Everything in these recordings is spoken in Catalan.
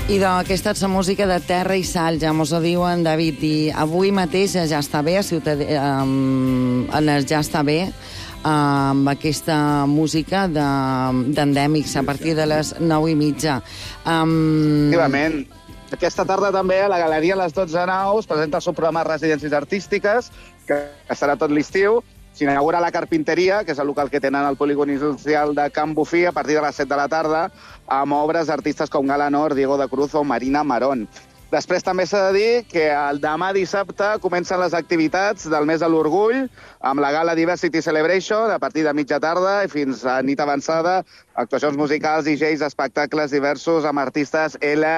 I aquesta és la música de Terra i Sal, ja mos ho diuen, David, i avui mateix Ja està bé, en el Ja està bé, amb aquesta música d'Endèmics a partir de les 9:30. Efectivament. Aquesta tarda també a la Galeria a les 12:09 es presenta el seu programa Residències Artístiques, que serà tot l'estiu. S'inaugura la Carpinteria, que és el local que tenen al polígon industrial de Can Bufí, a partir de les 7 de la tarda, amb obres d'artistes com Gala Nord, Diego de Cruz o Marina Marón. Després també s'ha de dir que el demà dissabte comencen les activitats del mes de l'Orgull, amb la Gala Diversity Celebration, a partir de mitja tarda i fins a nit avançada, actuacions musicals, DJs, espectacles diversos amb artistes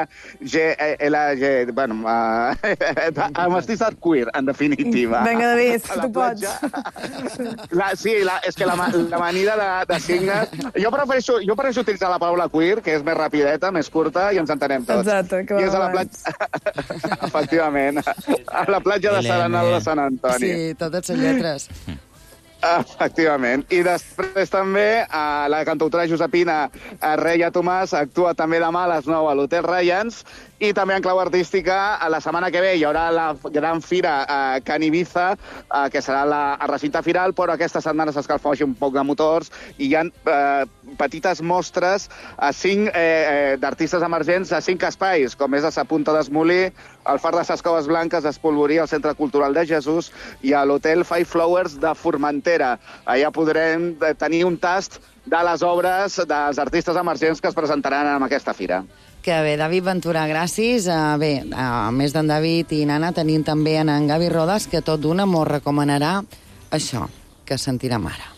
amb artistes queer, en definitiva. Vinga, David, tu pots. És que l'amanida de signes... Jo prefereixo utilitzar la paraula queer, que és més rapideta, més curta, i ens entenem tots. Exacte, que va abans. Efectivament, a la platja de Serenal de Sant Antoni. Sí, totes les lletres. Efectivament. I després també la cantautora Josepina Reia Tomàs actua també demà a les 9 a l'Hotel Ryans, i també en clau artística la setmana que ve hi haurà la gran fira Can Ibiza, que serà al recinte firal, però aquesta setmana s'escalfa un poc de motors i hi ha petites mostres a 5 d'artistes emergents a 5 espais, com és a Sa Punta d'Esmolí, al Far de Ses Coves Blanques d'Espolvorí, al Centre Cultural de Jesús i a l'Hotel Five Flowers de Formentera. Allà podrem tenir un tast de les obres dels artistes emergents que es presentaran en aquesta fira. Que bé, David Ventura, gràcies. Bé, a més d'en David i Nana, tenim també en Gavi Rodas, que tot d'una mos recomanarà això que sentirem ara.